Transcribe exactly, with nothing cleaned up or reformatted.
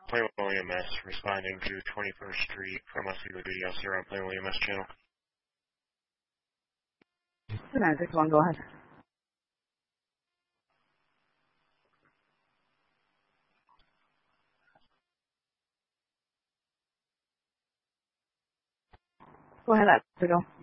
Plainville E M S, responding to twenty-first Street from Oswego to the Sierra Plainville E M S channel. nine six one, go ahead. Go ahead, let's go.